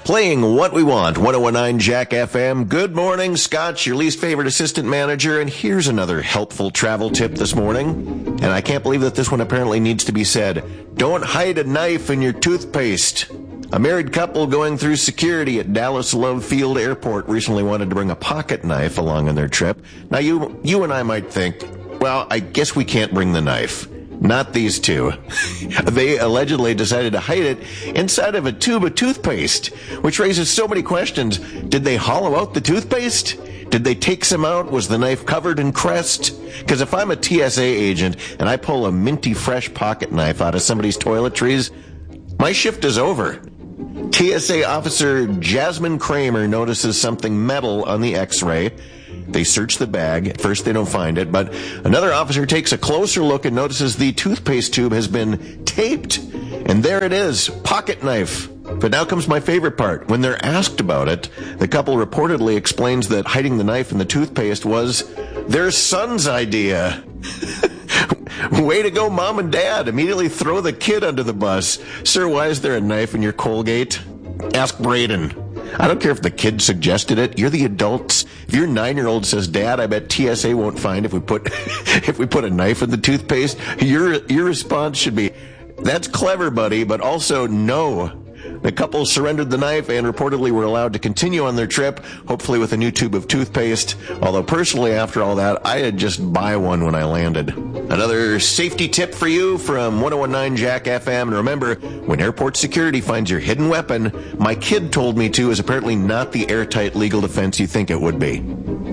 Playing What We Want, 1019 Jack FM. Good morning, Scott, your least favorite assistant manager. And here's another helpful travel tip this morning. And I can't believe that this one apparently needs to be said. Don't hide a knife in your toothpaste. A married couple going through security at Dallas Love Field Airport recently wanted to bring a pocket knife along on their trip. Now, you and I might think, well, I guess we can't bring the knife. Not these two. They allegedly decided to hide it inside of a tube of toothpaste, which raises so many questions. Did they hollow out the toothpaste? Did they take some out? Was the knife covered in crest? Because if I'm a TSA agent and I pull a minty fresh pocket knife out of somebody's toiletries, my shift is over. TSA officer Jasmine Kramer notices something metal on the x-ray. They search the bag. At first, they don't find it, but another officer takes a closer look and notices the toothpaste tube has been taped. And there it is, pocket knife. But now comes my favorite part. When they're asked about it, the couple reportedly explains that hiding the knife in the toothpaste was their son's idea. Way to go, Mom and Dad. Immediately throw the kid under the bus. Sir, why is there a knife in your Colgate? Ask Braden. I don't care if the kid suggested it. You're the adults. If your 9-year-old says, Dad, I bet TSA won't find if we put a knife in the toothpaste, your response should be, that's clever, buddy, but also no. The couple surrendered the knife and reportedly were allowed to continue on their trip, hopefully with a new tube of toothpaste. Although personally, after all that, I'd just buy one when I landed. Another safety tip for you from 1019 Jack FM. And remember, when airport security finds your hidden weapon, my kid told me to is apparently not the airtight legal defense you think it would be.